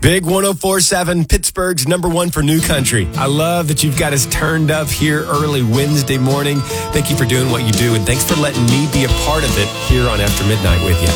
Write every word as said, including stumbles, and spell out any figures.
Big one oh four point seven, Pittsburgh's number one for new country. I love that you've got us turned up here early Wednesday morning. Thank you for doing what you do, and thanks for letting me be a part of it here on After Midnight with you.